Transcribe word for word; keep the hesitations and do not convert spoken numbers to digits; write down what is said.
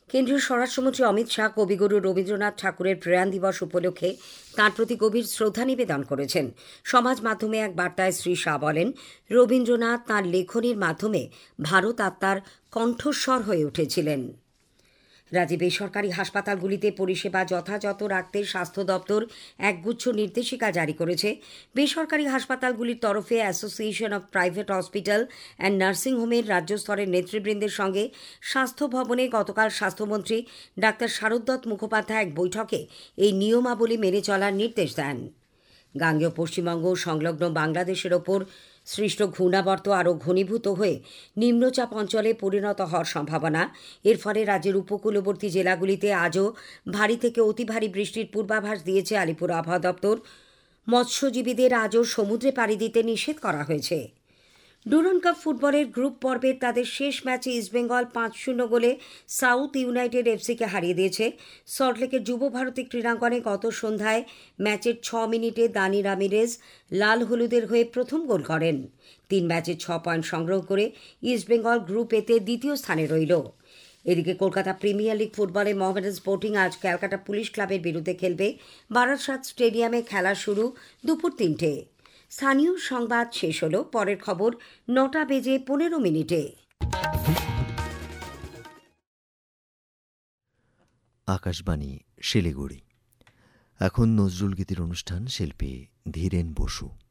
কেন্দ্রীয় স্বরাষ্ট্রমন্ত্রী অমিত শাহ কবিগুরু রবীন্দ্রনাথ ঠাকুরের প্রয়াণ দিবস উপলক্ষে তাঁর প্রতি গভীর শ্রদ্ধা নিবেদন করেছেন। সমাজ মাধ্যমে এক বার্তায় শ্রী শাহ বলেন, রবীন্দ্রনাথ তাঁর লেখনীর মাধ্যমে ভারত আত্মার কণ্ঠস্বর হয়ে উঠেছিলেন। রাজ্যে বেসরকারি হাসপাতালগুলিতে পরিষেবা যথাযথ রাখতে স্বাস্থ্য দপ্তর একগুচ্ছ নির্দেশিকা জারি করেছে। বেসরকারি হাসপাতালগুলির তরফে association of private hospital and nursing হোমের রাজ্য স্তরের নেতৃবৃন্দের সঙ্গে স্বাস্থ্য ভবনে গতকাল স্বাস্থ্যমন্ত্রী ডাক্তার শারদত্ত মুখোপাধ্যায় এক বৈঠকে এই নিয়মাবলী মেনে চলার নির্দেশ দেন। গাঙ্গেয় পশ্চিমবঙ্গ সংলগ্ন বাংলাদেশের ওপর সৃষ্ট ঘূর্ণাবর্ত আরও ঘনীভূত হয়ে নিম্নচাপ অঞ্চলে পরিণত হওয়ার সম্ভাবনা। এর ফলে রাজ্যের উপকূলবর্তী জেলাগুলিতে আজও ভারী থেকে অতি ভারী বৃষ্টির পূর্বাভাস দিয়েছে আলিপুর আবহাওয়া দপ্তর। মৎস্যজীবীদের আজও সমুদ্রে পাড়ি দিতে নিষেধ করা হয়েছে। ডুরান্ড কাপ ফুটবলের গ্রুপ পর্বের তাদের শেষ ম্যাচে ইস্টবেঙ্গল পাঁচ শূন্য গোলে সাউথ ইউনাইটেড এফসিকে হারিয়ে দিয়েছে। সল্টলেকের যুব ভারতী ক্রীড়াঙ্গনে গত সন্ধ্যায় ম্যাচের ছ মিনিটে দানি রামিরেজ লাল হলুদের হয়ে প্রথম গোল করেন। তিন ম্যাচে ছ পয়েন্ট সংগ্রহ করে ইস্টবেঙ্গল গ্রুপ এতে দ্বিতীয় স্থানে রইল। এদিকে কলকাতা প্রিমিয়ার লিগ ফুটবলে মোহামেডান স্পোর্টিং আজ ক্যালকাটা পুলিশ ক্লাবের বিরুদ্ধে খেলবে। বারাসাত স্টেডিয়ামে খেলা শুরু দুপুর তিনটে। স্থানীয় সংবাদ শেষ হলো। পরের খবর নটা বেজে পনেরো মিনিটে। আকাশবাণী শিলিগুড়ি। এখন নজরুল গীতির অনুষ্ঠান, শিল্পী ধীরেন বসু।